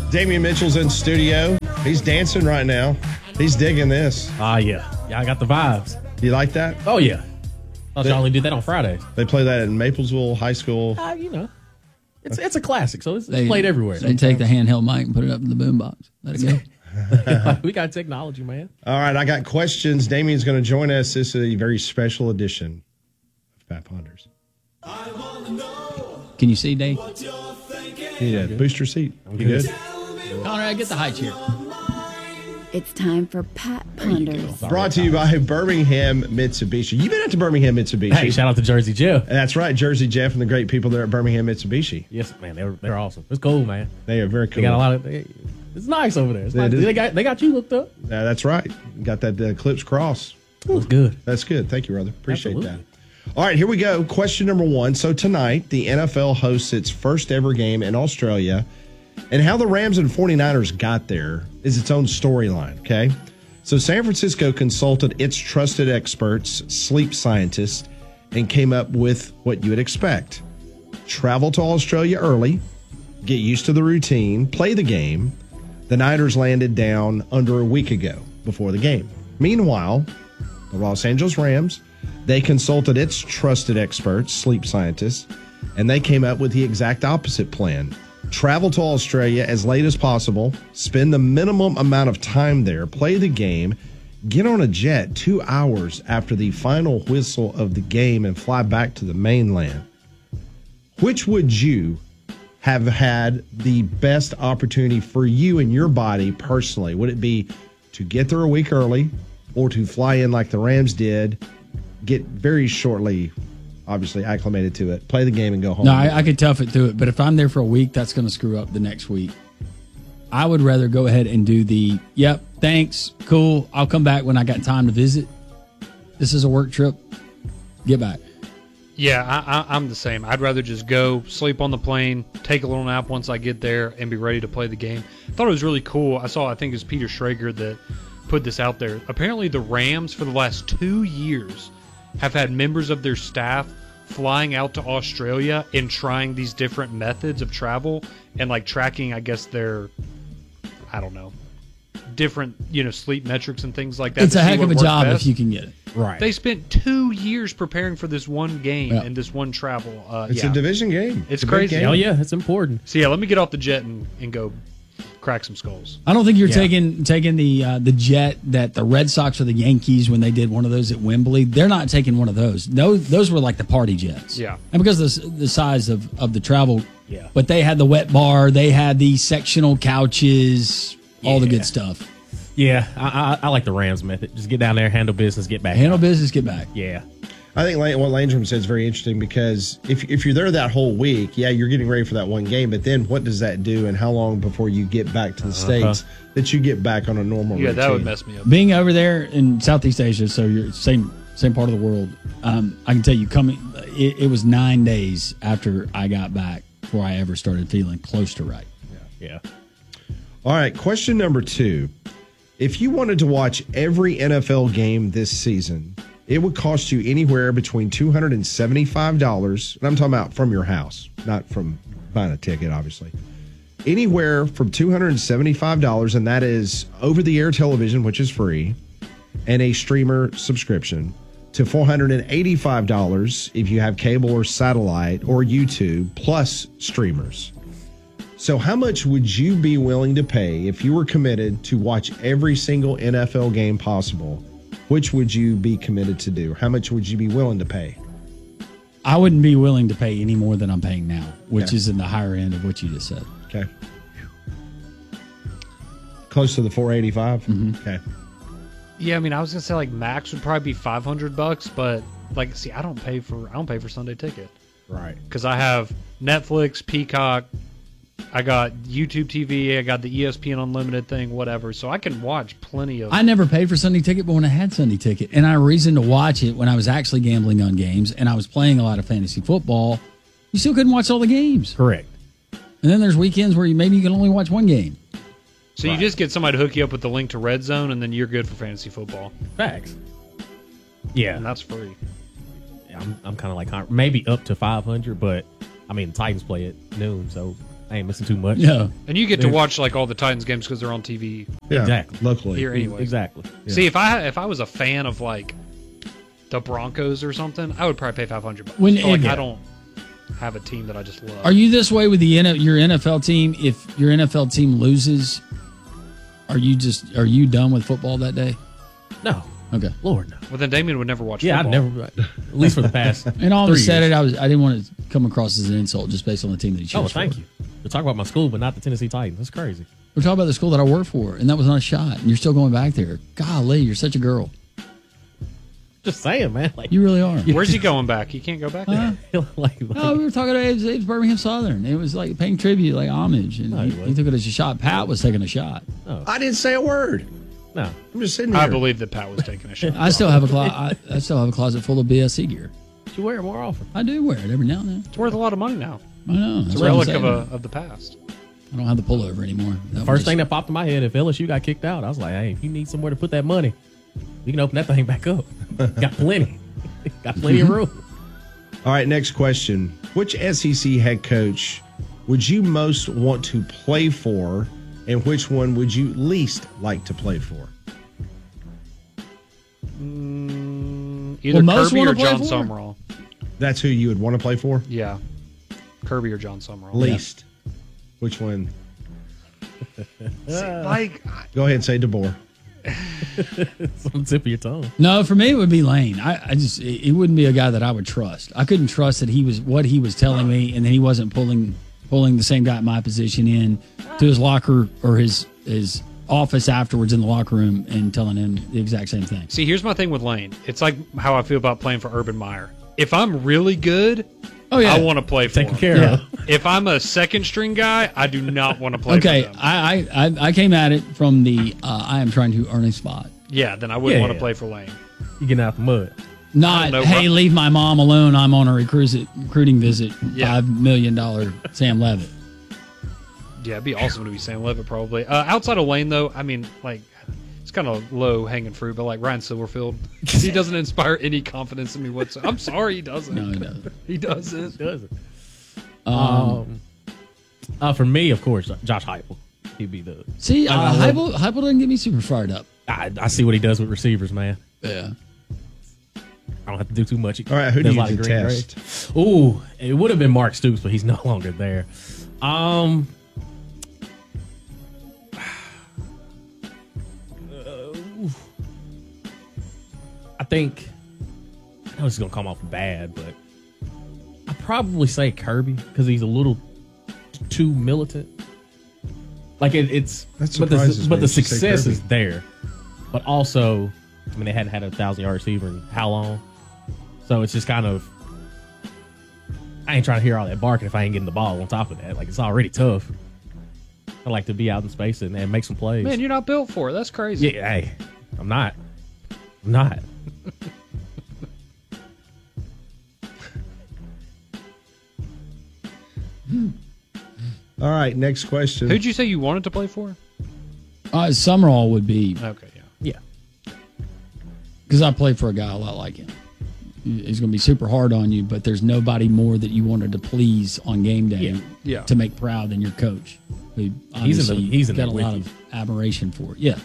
Damian Mitchell's in studio. He's dancing right now. He's digging this. Yeah. I got the vibes. You like that? Oh, yeah. Thought y'all only did that on Fridays. They play that in Maplesville High School. It's a classic, so it's played everywhere. They take the handheld mic and put it up in the boombox. Let it go. We got technology, man. All right, I got questions. Damian's going to join us. This is a very special edition of Pat Ponders. Can you see, Dave? Yeah, booster seat. You good? Conrad, get the high chair. It's time for Pat Ponders. Brought to you by Birmingham Mitsubishi. You've been out to Birmingham Mitsubishi. Hey, shout out to Jersey Jeff. That's right, Jersey Jeff and the great people there at Birmingham Mitsubishi. Yes, man, they're awesome. It's cool, man. They are very cool. They got a lot of. It's nice over there. It's nice. They got you looked up. That's right. Got that Eclipse Cross. Looks good. That's good. Thank you, brother. Appreciate Absolutely. that. All right, here we go. Question number 1. So tonight, the NFL hosts its first ever game in Australia. And how the Rams and 49ers got there is its own storyline, okay? So San Francisco consulted its trusted experts, sleep scientists, and came up with what you would expect. Travel to Australia early, get used to the routine, play the game. The Niners landed down under a week ago before the game. Meanwhile, the Los Angeles Rams, they consulted its trusted experts, sleep scientists, and they came up with the exact opposite plan. Travel to Australia as late as possible, spend the minimum amount of time there, play the game, get on a jet 2 hours after the final whistle of the game, and fly back to the mainland. Which would you have had the best opportunity for you and your body personally? Would it be to get there a week early or to fly in like the Rams did, get very shortly obviously acclimated to it, play the game, and go home? No, I could tough it through it, but if I'm there for a week, that's going to screw up the next week. I would rather go ahead and do the, yep, thanks, cool, I'll come back when I got time to visit. This is a work trip. Get back. Yeah, I'm the same. I'd rather just go, sleep on the plane, take a little nap once I get there, and be ready to play the game. I thought it was really cool. I think it was Peter Schrager that put this out there. Apparently the Rams, for the last 2 years, have had members of their staff flying out to Australia and trying these different methods of travel and like tracking, I guess, their, I don't know, different, sleep metrics and things like that. It's a heck of a job if you can get it. Right. They spent 2 years preparing for this one game and this one travel. It's a division game. It's crazy. Oh, yeah, it's important. So, let me get off the jet and go crack some skulls. I don't think you're taking the jet that the Red Sox or the Yankees, when they did one of those at Wembley, they're not taking one of those. Those were like the party jets. Yeah. And because of the size of the travel, but they had the wet bar, they had the sectional couches, all the good stuff. Yeah, I like the Rams method. Just get down there, handle business, get back. Handle business, get back. Yeah. I think what Landrum said is very interesting because if you're there that whole week, you're getting ready for that one game, but then what does that do and how long before you get back to the States that you get back on a normal routine? That would mess me up. Being over there in Southeast Asia, so you're same part of the world, I can tell you, it was 9 days after I got back before I ever started feeling close to right. Yeah. All right, question number 2. If you wanted to watch every NFL game this season, it would cost you anywhere between $275, and I'm talking about from your house, not from buying a ticket, obviously. Anywhere from $275, and that is over-the-air television, which is free, and a streamer subscription, to $485 if you have cable or satellite or YouTube, plus streamers. So how much would you be willing to pay if you were committed to watch every single NFL game possible? Which would you be committed to do? How much would you be willing to pay? I wouldn't be willing to pay any more than I'm paying now, which is in the higher end of what you just said. Okay. Close to the 485? Mm-hmm. Okay. Yeah, I was gonna say like max would probably be $500, but like, see, I don't pay for Sunday Ticket. Right. Because I have Netflix, Peacock, I got YouTube TV, I got the ESPN Unlimited thing, whatever. So I can watch plenty of... I never paid for Sunday Ticket, but when I had Sunday Ticket, and I had a reason to watch it when I was actually gambling on games, and I was playing a lot of fantasy football, you still couldn't watch all the games. Correct. And then there's weekends where maybe you can only watch one game. So you just get somebody to hook you up with the link to Red Zone, and then you're good for fantasy football. Facts. Yeah. And that's free. I'm kind of like maybe up to 500, but the Titans play at noon, so I ain't missing too much. No. And you get to watch like all the Titans games because they're on TV Yeah, Exactly. locally. here anyway. Exactly. See, if I was a fan of like the Broncos or something, I would probably pay $500. When- But, like, yeah. I don't have a team that I just love. Are you this way with your NFL team? If your NFL team loses, are you done with football that day? No. Okay. Lord, no. Well, then Damien would never watch Yeah, I'd football. never, at least for the past And all of 3 said years. it, I didn't want to come across as an insult just based on the team that he chose. Oh, thank you. We're talking about my school, but not the Tennessee Titans. That's crazy. We're talking about the school that I work for, and that was not a shot. And you're still going back there. Golly, you're such a girl. Just saying, man. Like, You really are. Where's he going back? He can't go back there. like, No, we were talking to Abe's Birmingham Southern. It was like paying tribute, like homage, and No, he, it wasn't. he took it as a shot. Pat was taking a shot. I didn't say a word. no. I'm just sitting here. I believe that Pat was taking a shot. I still have I still have a closet full of BSC gear. You wear it more often. I do wear it every now and then. It's worth a lot of money now. I know. It's That's a what I'm relic saying. of the past. I don't have the pullover anymore. That First was- thing that popped in my head, if LSU got kicked out, I was like, hey, if you need somewhere to put that money, you can open that thing back up. Got plenty. Got plenty of room. All right, next question. Which SEC head coach would you most want to play for, and which one would you least like to play for? Either most Kirby wanna or play John for? Summerall. That's who you would want to play for? Yeah. Kirby or John Summerall. Least. Which one? Like, Go ahead and say DeBoer. It's on the tip of your tongue. No, for me it would be Lane. I just it wouldn't be a guy that I would trust. I couldn't trust that he was what he was telling me, and then he wasn't pulling the same guy at my position in to his locker or his office afterwards in the locker room and telling him the exact same thing. see, here's my thing with Lane. It's like how I feel about playing for Urban Meyer. If I'm really good, Oh yeah, I want to play for Taken him. care Yeah. of. If I'm a second string guy, I do not want to play Okay, for them. I came at it from the I am trying to earn a spot. Yeah, then I wouldn't Yeah. want to play for Lane. You getting out the mud. Not, know, hey, Ru- leave my mom alone. I'm on a recruiting visit. Yeah. $5 million Sam Levitt. Yeah, it'd be awesome to be Sam Levitt probably. Outside of Lane, though, I mean, like, it's kind of low hanging fruit, but like Ryan Silverfield, he doesn't inspire any confidence in me whatsoever. I'm sorry, he doesn't. No, he doesn't. He doesn't. Doesn't. For me, of course, Josh Heupel. He'd be the. See, I love- Heupel doesn't get me super fired up. I see what he does with receivers, man. Yeah. I don't have to do too much. All right, who do Does a you lot of green detest? gray. Ooh, it would have been Mark Stoops, but he's no longer there. I think I know this is gonna come off bad, but I'd probably say Kirby because he's a little too militant. Like it's That but the surprises me but the that you say success Kirby. is there, but also I mean they hadn't had a 1,000-yard receiver in how long, so it's just kind of I ain't trying to hear all that barking if I ain't getting the ball. On top of that, like it's already tough. I like to be out in space and make some plays. Man, you're not built for it. That's crazy. Yeah, hey, I'm not. I'm not. All right, next question. Who'd you say you wanted to play for? Summerall would be Okay, yeah. Yeah. because I played for a guy a lot like him. He's going to be super hard on you, but there's nobody more that you wanted to please on game day Yeah. to make proud than your coach. Who He's in the- obviously he's in got there a with lot you. of admiration for. Yeah,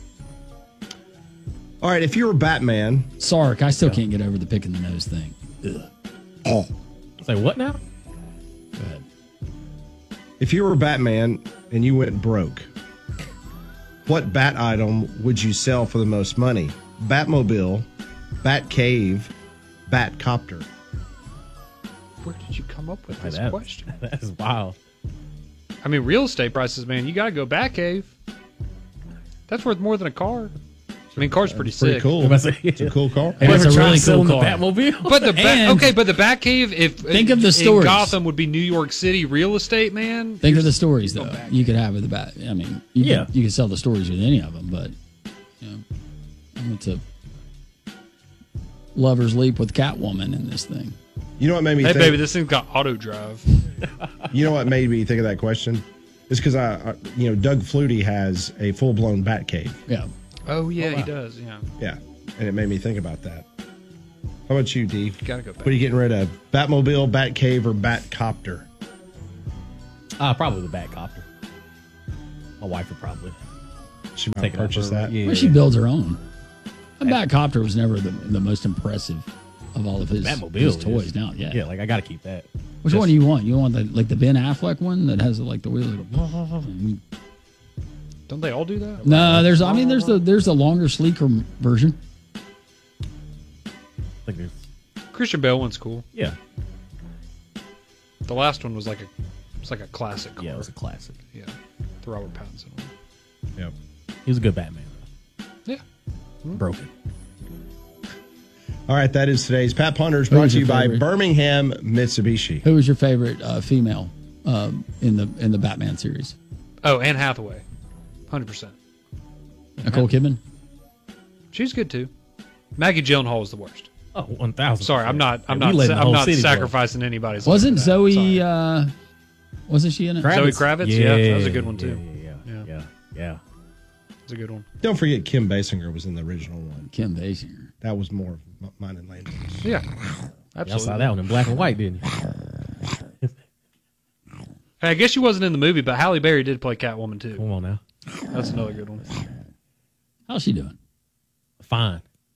All right, if you were Batman, Sark, I still can't get over the pick in the nose thing. Say what now? Go ahead. if you were Batman and you went broke, what bat item would you sell for the most money? Batmobile, Batcave, Batcopter. Where did you come up with this That- question? That is wild. I mean, real estate prices, man, you got to go Batcave. That's worth more than a car. I mean, car's pretty Pretty sick. cool. I'm about to say- It's a cool car. And it's Ever a tried really selling cool the car. Batmobile? But the And- but the Batcave, if Think of the in stories. Gotham would be New York City real estate, man. Think of the stories though. You could have with the bat. I mean, Yeah. you could sell the stories with any of them, but you know, I went to Lover's Leap with Catwoman in this thing. You know what made me Hey, think? baby, this thing's got auto drive. You know what made me think of that question? It's because Doug Flutie has a full blown Batcave. Yeah. Oh yeah, he does. Yeah, Yeah, and it made me think about that. How about you, D? gotta go back. What are you getting rid of? Batmobile, Batcave, or Batcopter? Probably the Batcopter. My wife would probably She might take it purchase over. that. Yeah. Well, she builds her own. The Batcopter was never the most impressive of all of his toys. is. Now, Yeah, like I got to keep that. Which one do you want? You want the Ben Affleck one that has like the wheels? Don't they all do that? No, there's the longer, sleeker version. I think there's Christian Bale one's cool. yeah, The last one was like a classic car. yeah, it was a classic. Yeah, the Robert Pattinson one. Yep. He was a good Batman. Yeah. Broken. All right, that is today's Pat Punders, Who brought was to you your by favorite? Birmingham Mitsubishi. Who was your favorite female in the Batman series? Oh, Anne Hathaway, 100%. Nicole Kidman. She's good too. Maggie Gyllenhaal was the worst. Oh, 1,000. Sorry, I'm not We letting the I'm whole not city go. sacrificing anybody's. Wasn't life for that. Zoe? Sorry. Wasn't she in it? Zoe Kravitz? Yeah, that was a good one, too. Yeah. It's a good one. Don't forget Kim Basinger was in the original one. Kim Basinger. That was more of mine and Landon's. Yeah, Y'all absolutely. saw that one in black and white, didn't you? Hey, I guess she wasn't in the movie, but Halle Berry did play Catwoman too. Come on now. That's another good one. How's she doing? Fine.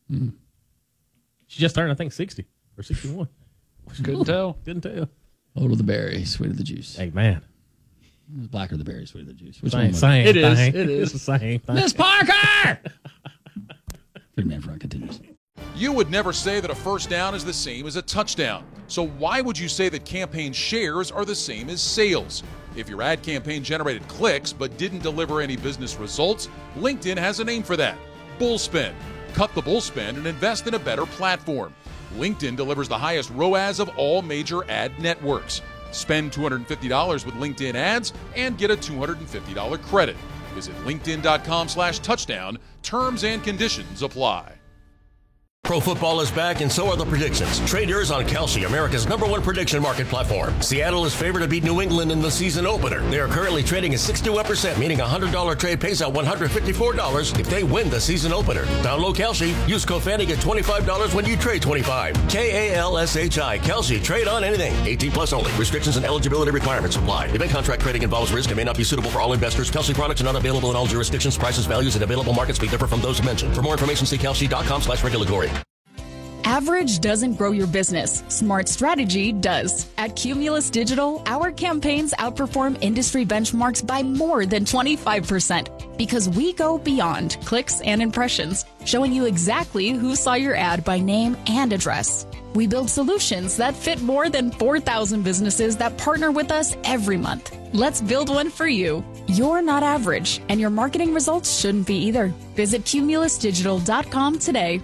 She just turned, I think, 60 or 61. Couldn't tell. Couldn't tell. Old of the berry, sweet of the juice. Hey, man. Blacker the berry, sweet of the juice. Which Same, one was same It is, thing. it is. It's the same thing. Miss Parker! Ferdinand Front continues. You would never say that a first down is the same as a touchdown. So why would you say that campaign shares are the same as sales? If your ad campaign generated clicks but didn't deliver any business results, LinkedIn has a name for that. Bullspend. Cut the bullspend and invest in a better platform. LinkedIn delivers the highest ROAS of all major ad networks. Spend $250 with LinkedIn ads and get a $250 credit. Visit linkedin.com/touchdown. Terms and conditions apply. Pro football is back, and so are the predictions. Traders on Kalshi, America's #1 prediction market platform. Seattle is favored to beat New England in the season opener. They are currently trading at 61%, meaning a $100 trade pays out $154 if they win the season opener. Download Kalshi. Use code FANNY, get $25 when you trade 25. KALSHI. Kalshi. Trade on anything. 18 plus only. Restrictions and eligibility requirements apply. Event contract trading involves risk and may not be suitable for all investors. Kalshi products are not available in all jurisdictions. Prices, values, and available markets may differ from those mentioned. For more information, see kalshi.com/regulatory. Average doesn't grow your business. Smart strategy does. At Cumulus Digital, our campaigns outperform industry benchmarks by more than 25% because we go beyond clicks and impressions, showing you exactly who saw your ad by name and address. We build solutions that fit more than 4,000 businesses that partner with us every month. Let's build one for you. You're not average, and your marketing results shouldn't be either. Visit cumulusdigital.com today.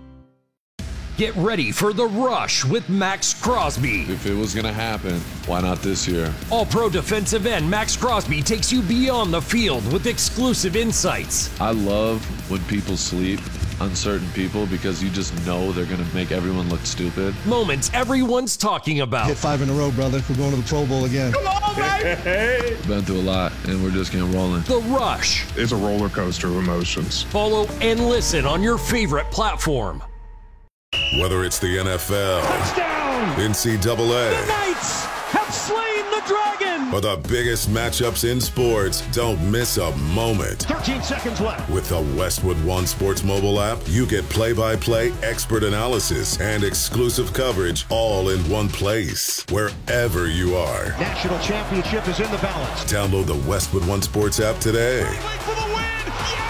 Get ready for The Rush with Max Crosby. If it was going to happen, why not this year? All-pro defensive end Max Crosby takes you beyond the field with exclusive insights. I love when people sleep, uncertain people, because you just know they're going to make everyone look stupid. Moments everyone's talking about. Hit 5 in a row, brother. We're going to the Pro Bowl again. Come on, baby! Been through a lot, and we're just getting rolling. The Rush. It's a roller coaster of emotions. Follow and listen on your favorite platform. Whether it's the NFL, touchdown, NCAA, the Knights have slain the dragon, or the biggest matchups in sports, don't miss a moment. 13 seconds left. With the Westwood One Sports mobile app, you get play-by-play expert analysis and exclusive coverage all in one place, wherever you are. National championship is in the balance. Download the Westwood One Sports app today. For the win.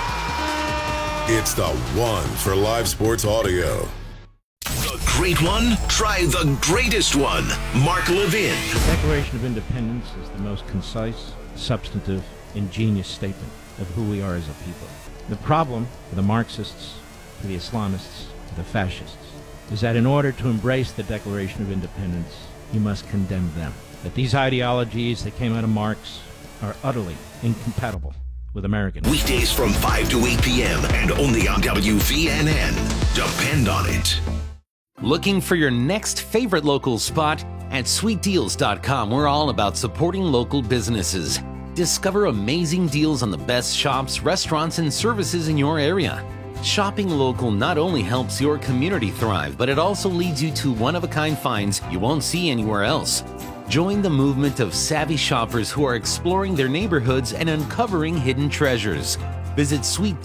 Yeah! It's the one for live sports audio. Great one? Try the greatest one. Mark Levin. The Declaration of Independence is the most concise, substantive, ingenious statement of who we are as a people. The problem for the Marxists, for the Islamists, for the fascists, is that in order to embrace the Declaration of Independence, you must condemn them. That these ideologies that came out of Marx are utterly incompatible with American. Weekdays from 5 to 8 p.m. and only on WVNN. Depend on it. Looking for your next favorite local spot? At sweetdeals.com, we're all about supporting local businesses. Discover amazing deals on the best shops, restaurants, and services in your area. Shopping local not only helps your community thrive, but it also leads you to one-of-a-kind finds you won't see anywhere else. Join the movement of savvy shoppers who are exploring their neighborhoods and uncovering hidden treasures. Visit Sweet